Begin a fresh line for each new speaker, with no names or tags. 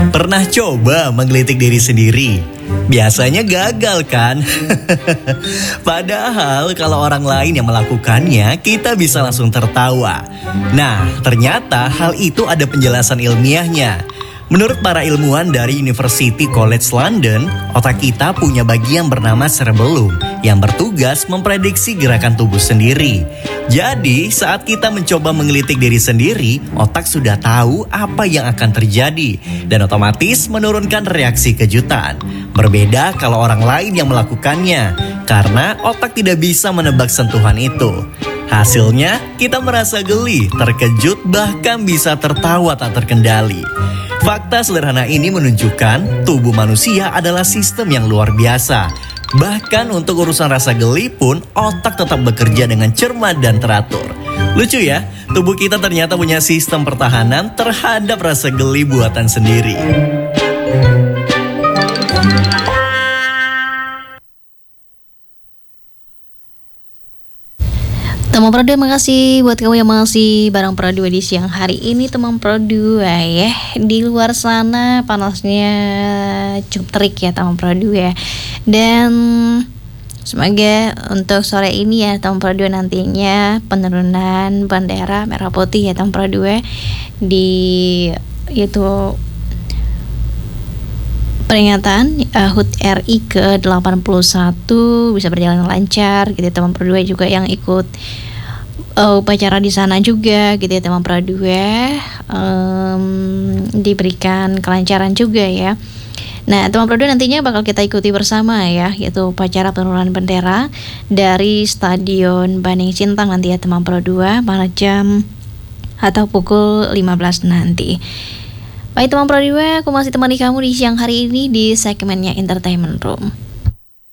Pernah coba menggelitik diri sendiri? Biasanya gagal kan? Padahal kalau orang lain yang melakukannya, kita bisa langsung tertawa. Nah, ternyata hal itu ada penjelasan ilmiahnya. Menurut para ilmuwan dari University College London, otak kita punya bagian bernama cerebellum yang bertugas memprediksi gerakan tubuh sendiri. Jadi, saat kita mencoba menggelitik diri sendiri, otak sudah tahu apa yang akan terjadi dan otomatis menurunkan reaksi kejutan. Berbeda kalau orang lain yang melakukannya, karena otak tidak bisa menebak sentuhan itu. Hasilnya, kita merasa geli, terkejut, bahkan bisa tertawa tak terkendali. Fakta sederhana ini menunjukkan tubuh manusia adalah sistem yang luar biasa. Bahkan untuk urusan rasa geli pun, otak tetap bekerja dengan cermat dan teratur. Lucu ya, tubuh kita ternyata punya sistem pertahanan terhadap rasa geli buatan sendiri.
Teman Pro 2, makasih buat kamu yang masih bareng Pro 2 di siang hari ini, teman Pro 2 ya. Di luar sana panasnya cukup terik ya teman Pro 2. Dan semoga untuk sore ini ya teman Pro 2 nantinya penurunan bendera merah putih ya teman Pro 2 di itu peringatan HUT RI ke-81 bisa berjalan lancar gitu ya teman Pro 2, juga yang ikut upacara di sana juga gitu ya teman Pro 2 diberikan kelancaran juga ya. Nah teman Pro 2 nantinya bakal kita ikuti bersama ya, yaitu upacara penurunan bendera dari Stadion Baning Sintang nanti ya teman Pro 2 pada jam atau pukul 15 nanti. Baik teman Pro 2, aku masih temani kamu di siang hari ini di segmennya Entertainment Room.